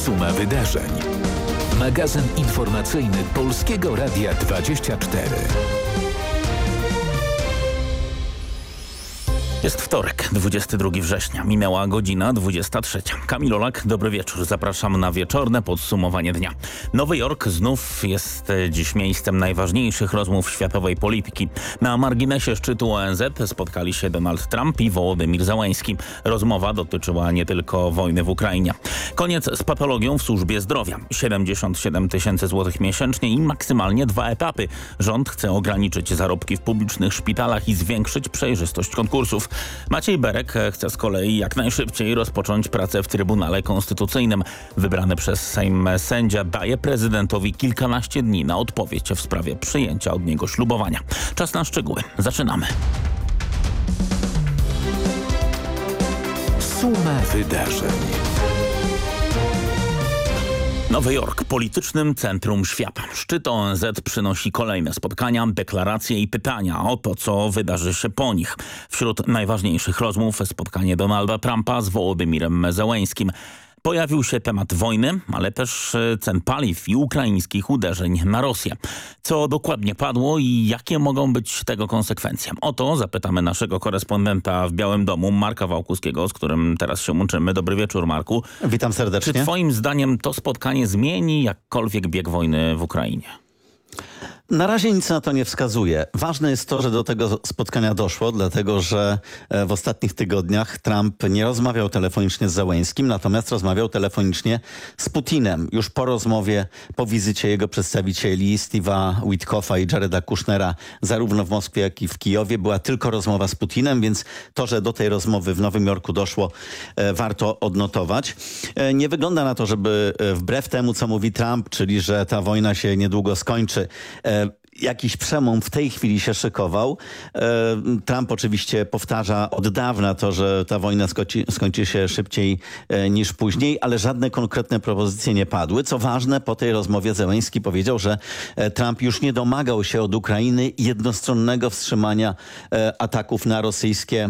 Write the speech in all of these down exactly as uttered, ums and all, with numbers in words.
Suma wydarzeń. Magazyn informacyjny Polskiego Radia dwadzieścia cztery. Jest wtorek, dwudziestego drugiego września. Minęła godzina dwudziesta trzecia. Kamil Olak, dobry wieczór. Zapraszam na wieczorne podsumowanie dnia. Nowy Jork znów jest dziś miejscem najważniejszych rozmów światowej polityki. Na marginesie szczytu O N Z spotkali się Donald Trump i Wołodymyr Zełenski. Rozmowa dotyczyła nie tylko wojny w Ukrainie. Koniec z patologią w służbie zdrowia. siedemdziesiąt siedem tysięcy złotych miesięcznie i maksymalnie dwa etapy. Rząd chce ograniczyć zarobki w publicznych szpitalach i zwiększyć przejrzystość konkursów. Maciej Berek chce z kolei jak najszybciej rozpocząć pracę w Trybunale Konstytucyjnym. Wybrany przez Sejm sędzia daje prezydentowi kilkanaście dni na odpowiedź w sprawie przyjęcia od niego ślubowania. Czas na szczegóły. Zaczynamy. Suma wydarzeń. Nowy Jork, politycznym centrum świata. Szczyt O N Z przynosi kolejne spotkania, deklaracje i pytania o to, co wydarzy się po nich. Wśród najważniejszych rozmów spotkanie Donalda Trumpa z Wołodymyrem Zełenskim. Pojawił się temat wojny, ale też cen paliw i ukraińskich uderzeń na Rosję. Co dokładnie padło i jakie mogą być tego konsekwencje? O to zapytamy naszego korespondenta w Białym Domu, Marka Wałkuskiego, z którym teraz się łączymy. Dobry wieczór, Marku. Witam serdecznie. Czy twoim zdaniem to spotkanie zmieni jakkolwiek bieg wojny w Ukrainie? Na razie nic na to nie wskazuje. Ważne jest to, że do tego spotkania doszło, dlatego że w ostatnich tygodniach Trump nie rozmawiał telefonicznie z Zełenskim, natomiast rozmawiał telefonicznie z Putinem. Już po rozmowie, po wizycie jego przedstawicieli Steve'a Witkoffa i Jareda Kushnera zarówno w Moskwie, jak i w Kijowie była tylko rozmowa z Putinem, więc to, że do tej rozmowy w Nowym Jorku doszło, warto odnotować. Nie wygląda na to, żeby wbrew temu, co mówi Trump, czyli że ta wojna się niedługo skończy, jakiś przełom w tej chwili się szykował. Trump oczywiście powtarza od dawna to, że ta wojna skończy, skończy się szybciej niż później, ale żadne konkretne propozycje nie padły. Co ważne, po tej rozmowie Zełenski powiedział, że Trump już nie domagał się od Ukrainy jednostronnego wstrzymania ataków na rosyjskie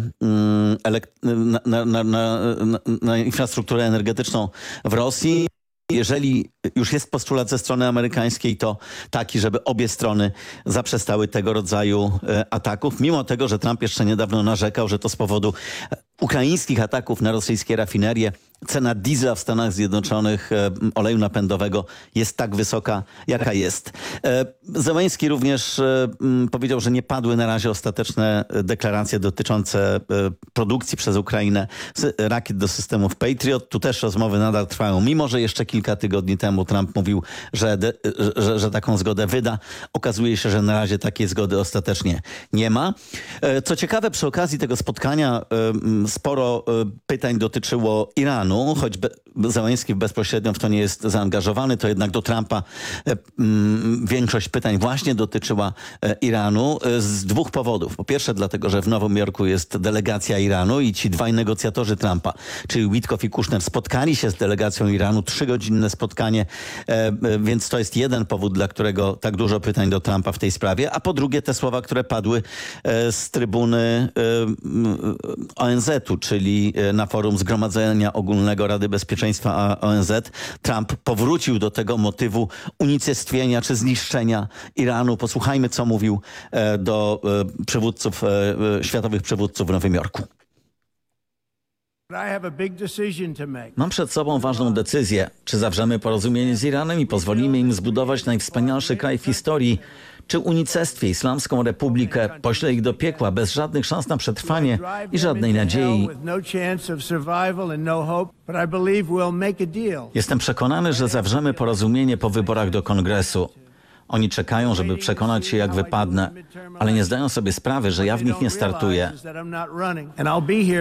na, na, na, na, na infrastrukturę energetyczną w Rosji. Jeżeli już jest postulat ze strony amerykańskiej, to taki, żeby obie strony zaprzestały tego rodzaju ataków, mimo tego, że Trump jeszcze niedawno narzekał, że to z powodu ukraińskich ataków na rosyjskie rafinerie cena diesla w Stanach Zjednoczonych, oleju napędowego jest tak wysoka, jaka jest. Zełenski również powiedział, że nie padły na razie ostateczne deklaracje dotyczące produkcji przez Ukrainę rakiet do systemów Patriot. Tu też rozmowy nadal trwają, mimo że jeszcze kilka tygodni temu Trump mówił, że, de, że, że taką zgodę wyda. Okazuje się, że na razie takiej zgody ostatecznie nie ma. Co ciekawe, przy okazji tego spotkania sporo pytań dotyczyło Iranu. Choć be, Zełenski bezpośrednio w to nie jest zaangażowany, to jednak do Trumpa e, m, większość pytań właśnie dotyczyła e, Iranu e, z dwóch powodów. Po pierwsze dlatego, że w Nowym Jorku jest delegacja Iranu i ci dwaj negocjatorzy Trumpa, czyli Witkoff i Kushner, spotkali się z delegacją Iranu, trzygodzinne spotkanie, e, e, więc to jest jeden powód, dla którego tak dużo pytań do Trumpa w tej sprawie. A po drugie te słowa, które padły e, z trybuny e, O N Z-u, czyli e, na forum Zgromadzenia Ogólnego Rady Bezpieczeństwa O N Z. Trump powrócił do tego motywu unicestwienia czy zniszczenia Iranu. Posłuchajmy, co mówił e, do e, przywódców, e, światowych przywódców w Nowym Jorku. Mam przed sobą ważną decyzję. Czy zawrzemy porozumienie z Iranem i pozwolimy im zbudować najwspanialszy kraj w historii, czy unicestwię Islamską Republikę, pośle ich do piekła bez żadnych szans na przetrwanie i żadnej nadziei. Jestem przekonany, że zawrzemy porozumienie po wyborach do Kongresu. Oni czekają, żeby przekonać się, jak wypadnę, ale nie zdają sobie sprawy, że ja w nich nie startuję.